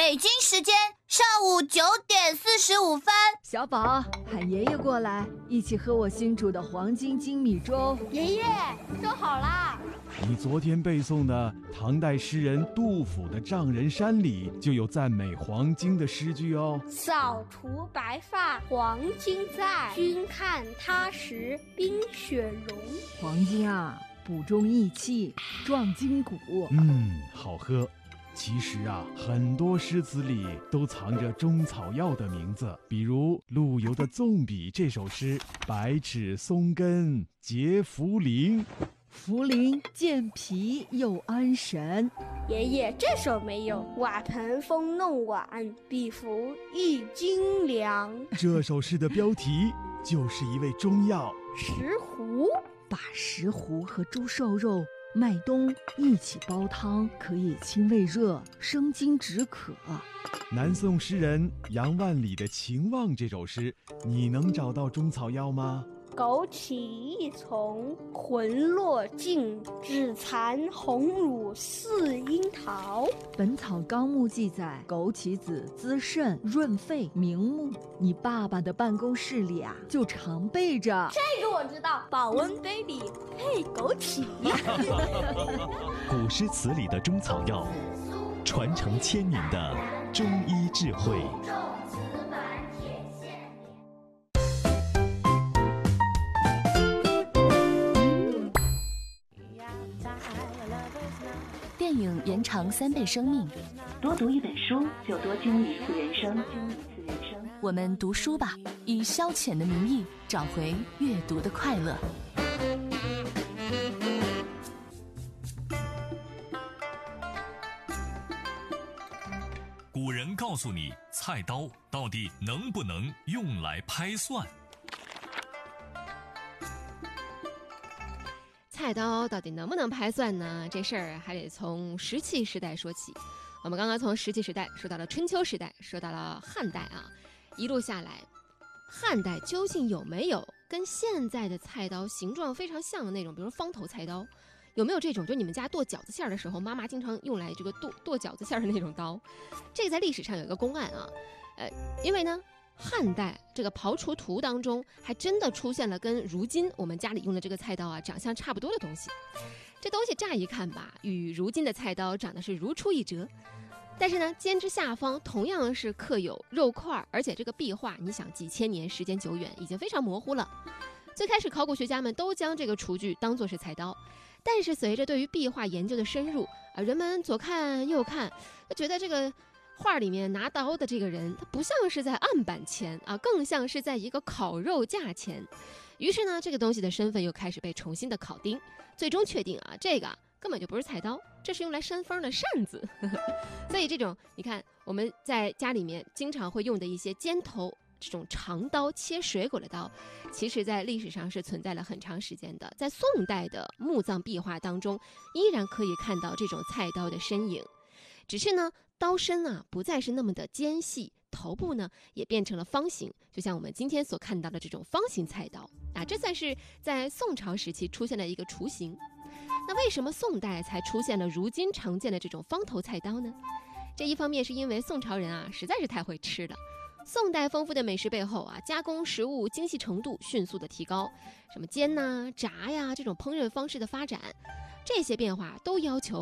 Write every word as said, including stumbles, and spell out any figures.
北京时间上午九点四十五分。 小宝，喊爷爷过来，一起喝我新煮的黄金精米粥。 爷爷，粥好啦！ 你昨天背诵的唐代诗人杜甫的《丈人山》里就有赞美黄金的诗句哦。 扫除白发黄金在，君看他时冰雪融。 黄金啊，补中益气，壮筋骨。 嗯，好喝。其实啊，很多诗词里都藏着中草药的名字，比如陆游的《纵笔》这首诗，百尺松根结茯苓， 茯苓健脾又安神。 爷爷，这首没有。瓦盆风弄碗，比服一斤粮。 这首诗的标题就是一味中药石斛。 把石斛和猪瘦肉、麦冬一起煲汤，可以清胃热、生津止渴。 南宋诗人杨万里的《情望》这首诗，你能找到中草药吗？ 枸杞一丛，魂落尽，只残红乳似樱桃。 《本草纲目》记载，枸杞子滋肾润肺明目。你爸爸的办公室里啊，就常备着。 这个我知道，保温杯里配枸杞。 古诗词里的中草药，传承千年的中医智慧。 电影延长三倍生命， 多读一本书就多经历一次人生。 我们读书吧，以消遣的名义找回阅读的快乐。 古人告诉你，菜刀到底能不能用来拍蒜？ 菜刀到底能不能拍蒜呢？这事儿还得从石器时代说起。我们刚刚从石器时代说到了春秋时代，说到了汉代啊，一路下来，汉代究竟有没有跟现在的菜刀形状非常像的那种，比如方头菜刀？有没有这种就你们家剁饺子馅儿的时候，妈妈经常用来这个剁剁饺子馅儿的那种刀？这个在历史上有一个公案啊，呃，因为呢，汉代这个刨除图当中还真的出现了跟如今我们家里用的这个菜刀啊长相差不多的东西。这东西乍一看吧，与如今的菜刀长得是如出一辙，但是呢，尖之下方同样是刻有肉块，而且这个壁画，你想几千年时间久远，已经非常模糊了。最开始考古学家们都将这个厨具当作是菜刀，但是随着对于壁画研究的深入啊，人们左看右看，就觉得这个画里面拿刀的这个人，他不像是在案板前啊，更像是在一个烤肉架前。于是呢，这个东西的身份又开始被重新的考定，最终确定啊，这个根本就不是菜刀，这是用来扇风的扇子。所以这种你看我们在家里面经常会用的一些尖头这种长刀切水果的刀，其实在历史上是存在了很长时间的。在宋代的墓葬壁画当中，依然可以看到这种菜刀的身影，只是呢，刀身啊不再是那么的尖细，头部呢也变成了方形，就像我们今天所看到的这种方形菜刀啊，这算是在宋朝时期出现了一个雏形。那为什么宋代才出现了如今常见的这种方头菜刀呢？这一方面是因为宋朝人啊实在是太会吃了。宋代丰富的美食背后啊，加工食物精细程度迅速的提高，什么煎呐、炸呀这种烹饪方式的发展，这些变化都要求